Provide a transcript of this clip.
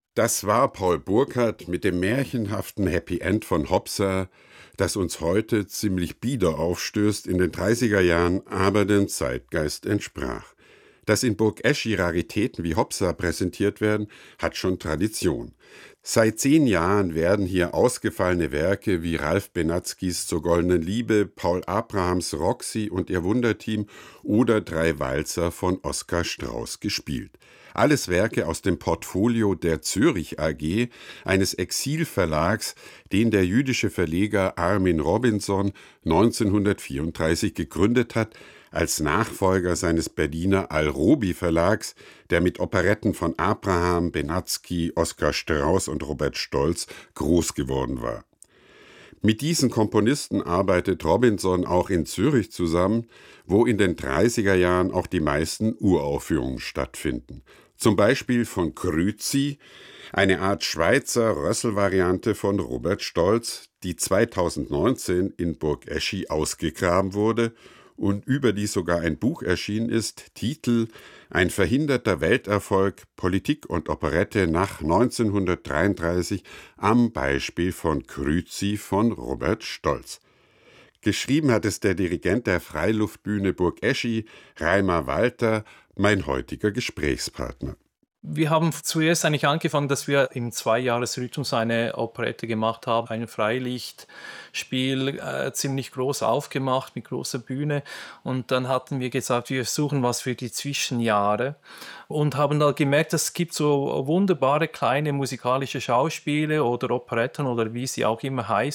Das war Paul Burkhardt mit dem märchenhaften Happy End von Hopsa, das uns heute ziemlich bieder aufstößt, in den 30er Jahren aber dem Zeitgeist entsprach. Dass in Burg Eschi Raritäten wie Hopsa präsentiert werden, hat schon Tradition. Seit 10 Jahren werden hier ausgefallene Werke wie Ralf Benatzkis Zur goldenen Liebe, Paul Abrahams Roxy und ihr Wunderteam oder 3 Walzer von Oskar Strauß gespielt. Alles Werke aus dem Portfolio der Zürich AG, eines Exilverlags, den der jüdische Verleger Armin Robinson 1934 gegründet hat, als Nachfolger seines Berliner Al-Robi-Verlags, der mit Operetten von Abraham, Benatzky, Oskar Strauß und Robert Stolz groß geworden war. Mit diesen Komponisten arbeitet Robinson auch in Zürich zusammen, wo in den 30er Jahren auch die meisten Uraufführungen stattfinden. Zum Beispiel von Grüzi, eine Art Schweizer Rössel-Variante von Robert Stolz, die 2019 in Burg Eschi ausgegraben wurde und über die sogar ein Buch erschienen ist, Titel Ein verhinderter Welterfolg, Politik und Operette nach 1933 am Beispiel von Grüzi von Robert Stolz. Geschrieben hat es der Dirigent der Freiluftbühne Burg Eschi, Reimer Walter, mein heutiger Gesprächspartner. Wir haben zuerst eigentlich angefangen, dass wir im Zweijahresrhythmus eine Operette gemacht haben, ein Freilichtspiel, ziemlich groß aufgemacht mit großer Bühne. Und dann hatten wir gesagt, wir suchen was für die Zwischenjahre und haben da gemerkt, es gibt so wunderbare kleine musikalische Schauspiele oder Operetten oder wie sie auch immer heißen.